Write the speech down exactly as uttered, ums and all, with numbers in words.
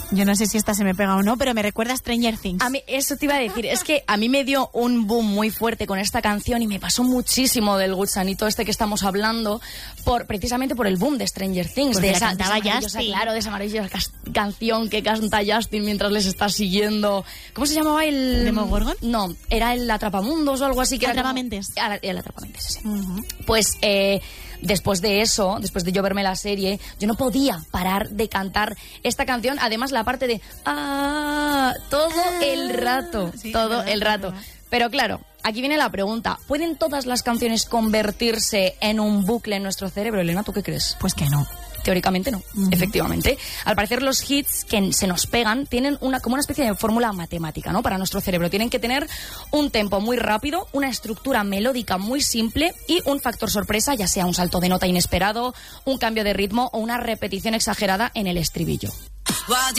Yo no sé si esta se me pega o no, pero me recuerda a Stranger Things. A mí, eso te iba a decir, es que a mí me dio un boom muy fuerte con esta canción y me pasó muchísimo del gusanito este que estamos hablando, por precisamente por el boom de Stranger Things. Porque de la esa, cantaba de esa maravillosa, Justin. claro, de esa maravillosa cas- canción que canta Justin mientras les está siguiendo. ¿Cómo se llamaba el...? ¿Demogorgon? No, era el Atrapamundos o algo así. Que Atrapamentes. Era como... El Atrapamentes, ese. Uh-huh. Pues... Eh, Después de eso, después de yo verme la serie, yo no podía parar de cantar esta canción. Además, la parte de... Ah, todo el rato, sí, todo verdad, el rato. verdad. Pero claro, aquí viene la pregunta. ¿Pueden todas las canciones convertirse en un bucle en nuestro cerebro? Elena, ¿tú qué crees? Pues que no. Teóricamente no, uh-huh. Efectivamente. Al parecer los hits que se nos pegan tienen una como una especie de fórmula matemática, ¿no? Para nuestro cerebro. Tienen que tener un tempo muy rápido, una estructura melódica muy simple y un factor sorpresa, ya sea un salto de nota inesperado, un cambio de ritmo o una repetición exagerada en el estribillo.